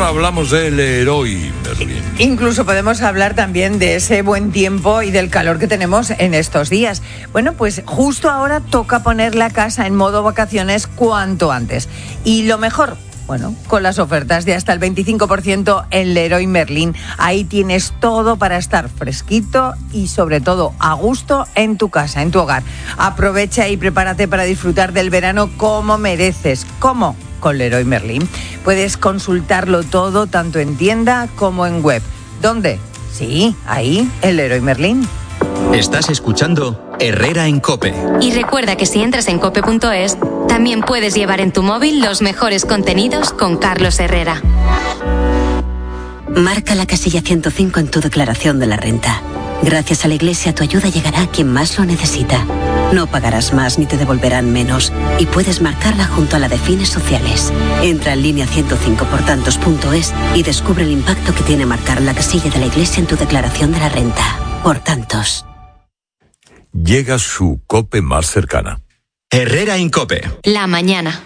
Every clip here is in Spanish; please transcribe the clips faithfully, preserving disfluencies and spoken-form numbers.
hablamos del Leroy Merlin. Incluso podemos hablar también de ese buen tiempo y del calor que tenemos en estos días. Bueno, pues justo ahora toca poner la casa en modo vacaciones cuanto antes. Y lo mejor, bueno, con las ofertas de hasta el veinticinco por ciento en Leroy Merlin. Ahí tienes todo para estar fresquito y sobre todo a gusto en tu casa, en tu hogar. Aprovecha y prepárate para disfrutar del verano como mereces. ¿Cómo? Con Leroy Merlin. Puedes consultarlo todo tanto en tienda como en web. ¿Dónde? Sí, ahí, en Leroy Merlin. Estás escuchando Herrera en COPE. Y recuerda que si entras en cope punto es, también puedes llevar en tu móvil los mejores contenidos con Carlos Herrera. Marca la casilla ciento cinco en tu declaración de la renta. Gracias a la Iglesia, tu ayuda llegará a quien más lo necesita. No pagarás más ni te devolverán menos. Y puedes marcarla junto a la de fines sociales. Entra en línea ciento cinco por tantos punto es y descubre el impacto que tiene marcar la casilla de la Iglesia en tu declaración de la renta. Por tantos. Llega su COPE más cercana. Herrera en COPE. La mañana.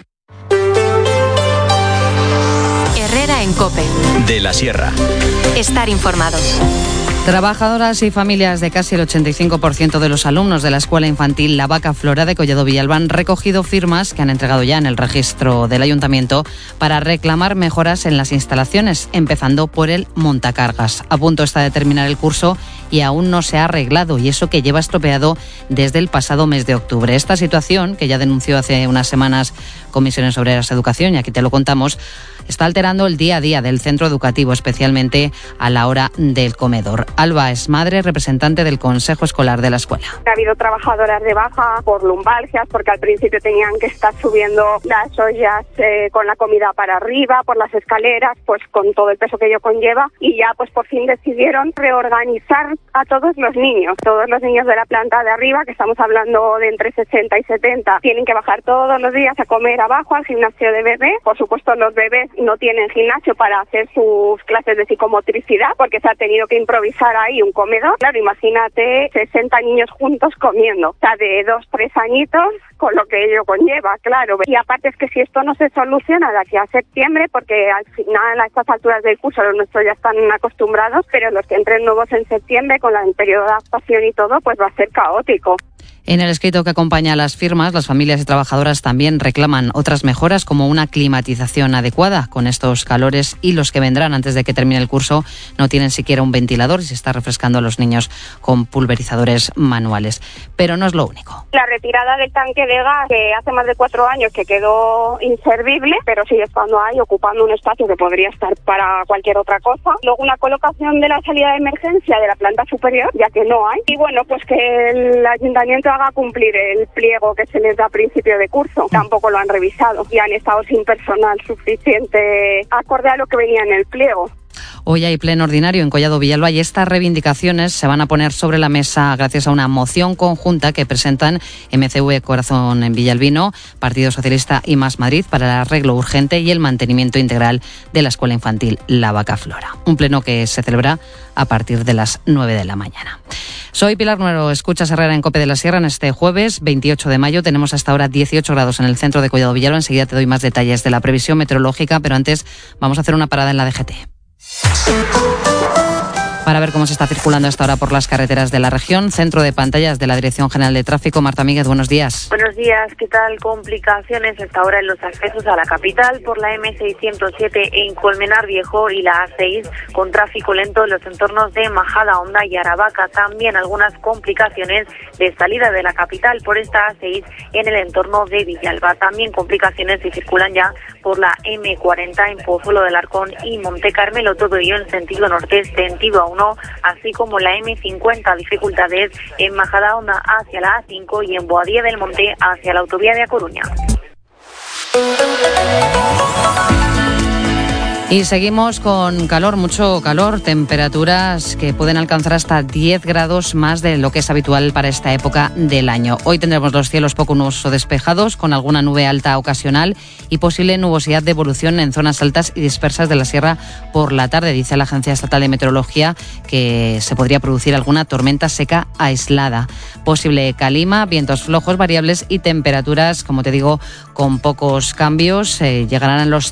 Herrera en COPE. De la Sierra. Estar informado. Trabajadoras y familias de casi el ochenta y cinco por ciento de los alumnos de la Escuela Infantil La Vaca Flora de Collado Villalba han recogido firmas que han entregado ya en el registro del Ayuntamiento para reclamar mejoras en las instalaciones, empezando por el montacargas. A punto está de terminar el curso y aún no se ha arreglado, y eso que lleva estropeado desde el pasado mes de octubre. Esta situación, que ya denunció hace unas semanas Comisiones Obreras Educación, y aquí te lo contamos, está alterando el día a día del centro educativo, especialmente a la hora del comedor. Alba es madre, representante del Consejo Escolar de la escuela. Ha habido trabajadoras de baja por lumbalgias, porque al principio tenían que estar subiendo las ollas eh, con la comida para arriba, por las escaleras, pues con todo el peso que ello conlleva, y ya pues por fin decidieron reorganizar a todos los niños. Todos los niños de la planta de arriba, que estamos hablando de entre sesenta y setenta, tienen que bajar todos los días a comer abajo al gimnasio de bebé. Por supuesto, los bebés no tienen gimnasio para hacer sus clases de psicomotricidad, porque se ha tenido que improvisar ahí un comedor. Claro, imagínate sesenta niños juntos comiendo, o sea, de dos, tres añitos, con lo que ello conlleva, claro. Y aparte es que si esto no se soluciona de aquí a septiembre, porque al final a estas alturas del curso los nuestros ya están acostumbrados, pero los que entren nuevos en septiembre con el periodo de adaptación y todo, pues va a ser caótico. En el escrito que acompaña a las firmas, las familias y trabajadoras también reclaman otras mejoras, como una climatización adecuada. Con estos calores y los que vendrán antes de que termine el curso, no tienen siquiera un ventilador y se está refrescando a los niños con pulverizadores manuales. Pero no es lo único. La retirada del tanque de gas, que hace más de cuatro años que quedó inservible, pero sigue estando ahí ocupando un espacio que podría estar para cualquier otra cosa. Luego una colocación de la salida de emergencia de la planta superior, ya que no hay. Y bueno, pues que el ayuntamiento haga cumplir el pliego que se les da a principio de curso. Tampoco lo han revisado y han estado sin personal suficiente acorde a lo que venía en el pliego. Hoy hay pleno ordinario en Collado Villalba y estas reivindicaciones se van a poner sobre la mesa gracias a una moción conjunta que presentan M C V Corazón en Villalbino, Partido Socialista y Más Madrid para el arreglo urgente y el mantenimiento integral de la Escuela Infantil La Vaca Flora. Un pleno que se celebra a partir de las nueve de la mañana. Soy Pilar Nuero, escuchas Herrera en COPE de la Sierra. En este jueves veintiocho de mayo tenemos hasta ahora dieciocho grados en el centro de Collado Villalba. Enseguida te doy más detalles de la previsión meteorológica, pero antes vamos a hacer una parada en la D G T. Para ver cómo se está circulando hasta ahora por las carreteras de la región, centro de pantallas de la Dirección General de Tráfico. Marta Míguez, buenos días. Buenos días, ¿qué tal? Complicaciones hasta ahora en los accesos a la capital por la eme seiscientos siete en Colmenar Viejo y la A seis con tráfico lento en los entornos de Majadahonda y Aravaca. También algunas complicaciones de salida de la capital por esta A seis en el entorno de Villalba. También complicaciones que circulan ya por la eme cuarenta en Pozuelo del Arcón y Monte Carmelo, todo ello en sentido norte, sentido a uno, así como la eme cincuenta, dificultades en Majadahonda hacia la A cinco y en Boadilla del Monte hacia la autovía de A Coruña. Y seguimos con calor, mucho calor, temperaturas que pueden alcanzar hasta diez grados más de lo que es habitual para esta época del año. Hoy tendremos los cielos poco nubosos o despejados, con alguna nube alta ocasional y posible nubosidad de evolución en zonas altas y dispersas de la sierra por la tarde. Dice la Agencia Estatal de Meteorología que se podría producir alguna tormenta seca aislada. Posible calima, vientos flojos variables y temperaturas, como te digo, con pocos cambios. Eh, llegarán a los